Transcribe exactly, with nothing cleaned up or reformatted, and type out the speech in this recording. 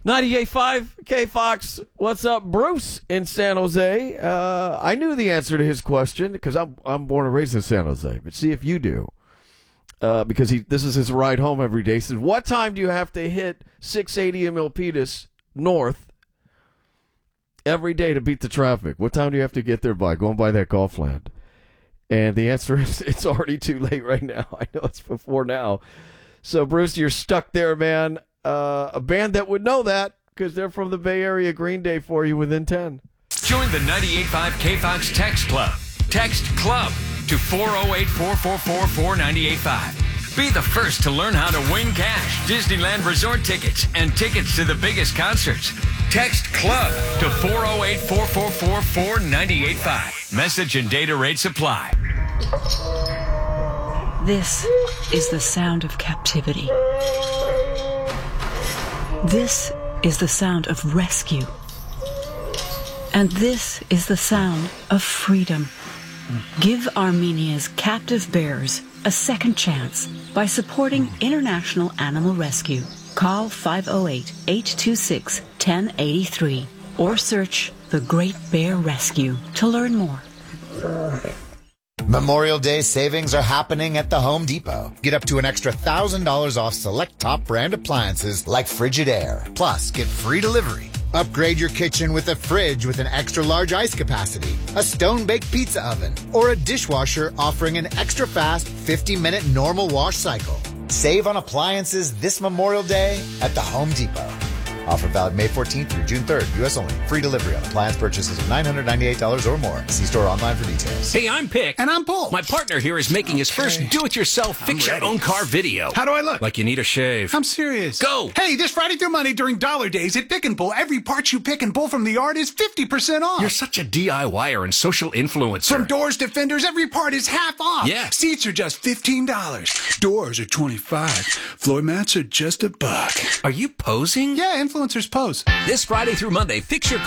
ninety-eight point five K-Fox, what's up? Bruce in San Jose. Uh, I knew the answer to his question because I'm, I'm born and raised in San Jose, but see if you do. Uh, because he this is his ride home every day. He says, what time do you have to hit six eighty in Milpitas North every day to beat the traffic? What time do you have to get there by, going by that golf land? And the answer is it's already too late right now. I know it's before now. So, Bruce, you're stuck there, man. Uh, a band that would know that because they're from the Bay Area. Green Day for you within ten. Join the ninety-eight point five K-Fox Text Club. Text CLUB to four oh eight, four four four, four nine eight five. Be the first to learn how to win cash, Disneyland resort tickets, and tickets to the biggest concerts. Text CLUB to four oh eight, four four four, four nine eight five. Message and data rates apply. This is the sound of captivity. This is the sound of rescue. And this is the sound of freedom. Give Armenia's captive bears a second chance by supporting International Animal Rescue. Call five oh eight, eight two six, one oh eight three or search The Great Bear Rescue to learn more. Memorial Day savings are happening at the Home Depot. Get up to an extra one thousand dollars off select top brand appliances like Frigidaire. Plus, get free delivery. Upgrade your kitchen with a fridge with an extra large ice capacity, a stone-baked pizza oven, or a dishwasher offering an extra fast fifty minute normal wash cycle. Save on appliances this Memorial Day at the Home Depot. Offer valid May fourteenth through June third. U S only. Free delivery on appliance purchases of nine hundred ninety-eight dollars or more. See store or online for details. Hey, I'm Pick. And I'm Paul. My partner here is making his first do-it-yourself fix-your-own-car video. How do I look? Like you need a shave. I'm serious. Go! Hey, this Friday through Monday during Dollar Days at Pick and Pull, every part you pick and pull from the yard is fifty percent off. You're such a DIYer and social influencer. From doors to fenders, every part is half off. Yeah. Seats are just fifteen dollars. Doors are twenty-five dollars. Floor mats are just a buck. Are you posing? Yeah, influencers pose. This Friday through Monday, fix your